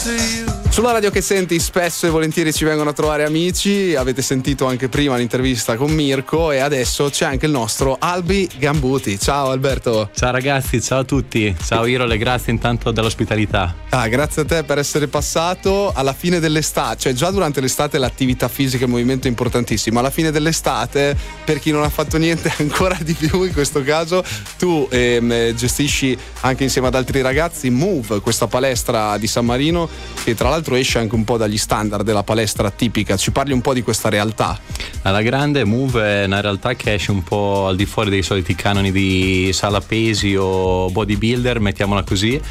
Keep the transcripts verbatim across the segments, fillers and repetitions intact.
Sulla radio che senti spesso e volentieri ci vengono a trovare amici, avete sentito anche prima l'intervista con Mirko e adesso c'è anche il nostro Albi Gambuti. Ciao Alberto. Ciao ragazzi, ciao a tutti, ciao Irole, grazie intanto dell'ospitalità. Ah, grazie a te per essere passato alla fine dell'estate, cioè già durante l'estate l'attività fisica e il movimento è importantissimo, alla fine dell'estate per chi non ha fatto niente ancora di più in questo caso tu ehm, gestisci anche insieme ad altri ragazzi Move, questa palestra di San Marino che tra l'altro esce anche un po' dagli standard della palestra tipica. Ci parli un po' di questa realtà? Alla grande, Move è una realtà che esce un po' al di fuori dei soliti canoni di sala pesi o bodybuilder, mettiamola così,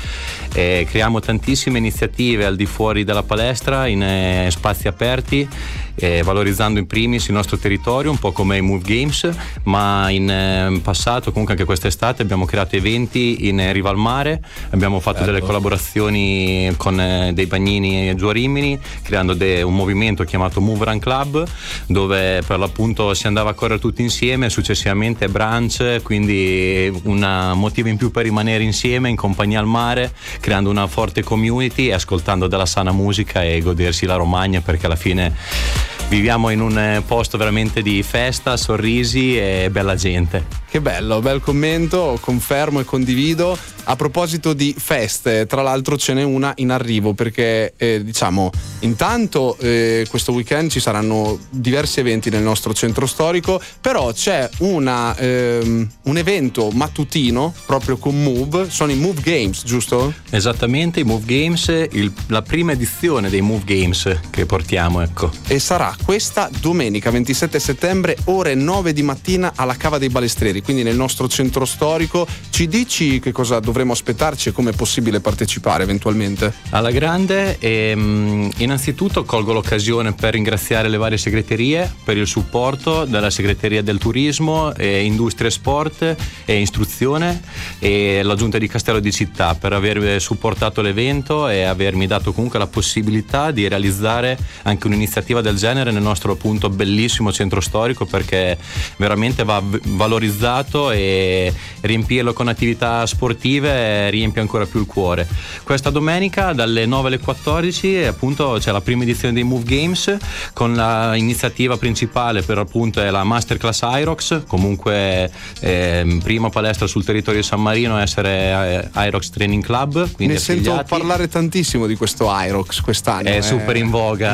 e creiamo tantissime iniziative al di fuori della palestra in eh, spazi aperti, eh, valorizzando in primis il nostro territorio, un po' come i Move Games, ma in eh, passato, comunque anche quest'estate, abbiamo creato eventi in eh, riva al mare, abbiamo fatto Bello. delle collaborazioni con eh, dei bagnini giù a Rimini, creando de- un movimento chiamato Move Run Club, dove per l'appunto si andava a correre tutti insieme, successivamente brunch, quindi un motivo in più per rimanere insieme in compagnia al mare, creando una forte community e ascoltando della sana musica e godersi la Romagna, perché alla fine viviamo in un posto veramente di festa, sorrisi e bella gente. Che bello, bel commento, confermo e condivido. A proposito di feste, tra l'altro ce n'è una in arrivo perché eh, diciamo intanto eh, questo weekend ci saranno diversi eventi nel nostro centro storico, però c'è una, ehm, un evento mattutino proprio con Move, sono i Move Games, giusto? Esattamente, i Move Games, il, la prima edizione dei Move Games che portiamo, ecco. E sarà questa domenica ventisette settembre ore nove di mattina alla Cava dei Balestrieri, quindi nel nostro centro storico. Ci dici che cosa dovremo aspettarci e come è possibile partecipare eventualmente? Alla grande, ehm, innanzitutto colgo l'occasione per ringraziare le varie segreterie per il supporto della segreteria del turismo, eh, industria e sport e istruzione e la giunta di Castello di Città per aver supportato l'evento e avermi dato comunque la possibilità di realizzare anche un'iniziativa del genere nel nostro appunto bellissimo centro storico, perché veramente va valorizzato e riempirlo con attività sportive riempie ancora più il cuore. Questa domenica dalle nove alle quattordici appunto c'è la prima edizione dei Move Games con l'iniziativa principale per appunto è la Masterclass Irox, comunque eh, prima palestra sul territorio di San Marino essere eh, Irox Training Club, quindi ne affiliati. Sento parlare tantissimo di questo Irox quest'anno, è eh, super in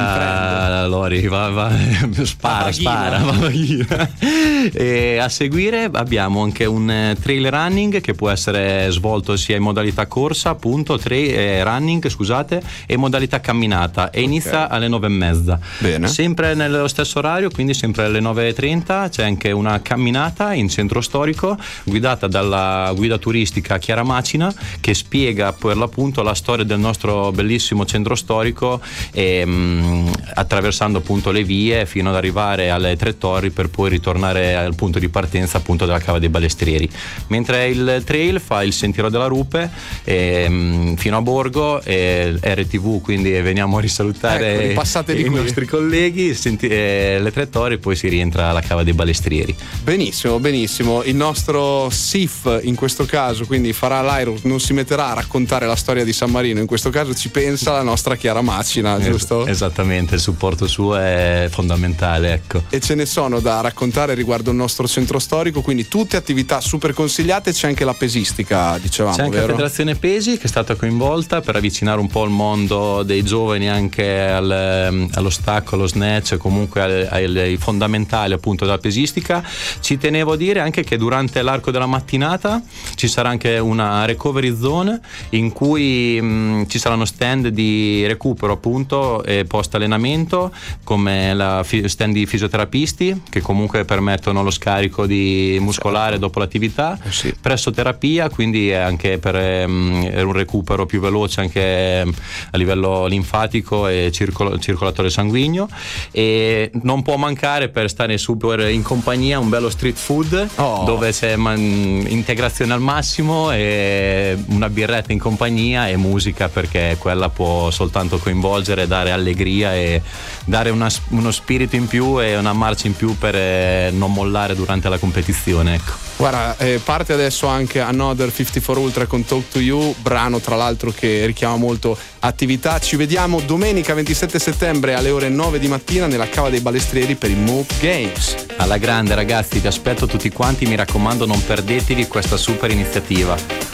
voga, Lori, va, va, spara, spara, va, e a seguire abbiamo anche un trail running che può essere svolto sia in modalità corsa, appunto trail eh, running, scusate, e modalità camminata, e inizia okay. alle nove e mezza. Bene. Sempre nello stesso orario, quindi sempre alle nove e trenta c'è anche una camminata in centro storico guidata dalla guida turistica Chiara Macina, che spiega per l'appunto la storia del nostro bellissimo centro storico e, mh, attraversando appunto le vie fino ad arrivare alle Tre Torri per poi ritornare al punto di partenza appunto della Cava dei Balestrieri, mentre il trail fa il Sentiero della Rupe e, mh, fino a Borgo e R T V, quindi veniamo a risalutare ecco, i qui. nostri colleghi, senti, eh, le Tre Torri, poi si rientra alla Cava dei Balestrieri. Benissimo, benissimo. Il nostro S I F in questo caso quindi farà l'Airo, non si metterà a raccontare la storia di San Marino, in questo caso ci pensa la nostra Chiara Macina, giusto? Es- esattamente, il supporto suo è fondamentale, ecco. E ce ne sono da raccontare riguardo il nostro centro storico, quindi tutte attività super consigliate. C'è anche la pesistica, dicevamo, c'è anche vero? la Federazione Pesi che è stata coinvolta per avvicinare un po' il mondo dei giovani anche al, allo stacco, allo snatch, comunque ai, ai, ai fondamentali appunto della pesistica. Ci tenevo a dire anche che durante l'arco della mattinata ci sarà anche una recovery zone in cui mh, ci saranno stand di recupero appunto e post allenamento, come la fi- stand di fisioterapisti che comunque permettono lo scarico di muscolare certo. dopo l'attività, eh sì. pressoterapia, quindi anche per um, un recupero più veloce anche um, a livello linfatico e circolo- circolatore sanguigno, e non può mancare per stare super in compagnia un bello street food oh. dove c'è man- integrazione al massimo e una birretta in compagnia e musica, perché quella può soltanto coinvolgere, dare allegria e dare una, uno spirito in più e una marcia in più per eh, non mollare durante la competizione, ecco. Guarda, eh, parte adesso anche Another cinquantaquattro Ultra con Talk to You, brano tra l'altro che richiama molto attività. Ci vediamo domenica ventisette settembre alle ore nove di mattina nella Cava dei Balestrieri per i Move Games. Alla grande ragazzi, vi aspetto tutti quanti, mi raccomando non perdetevi questa super iniziativa.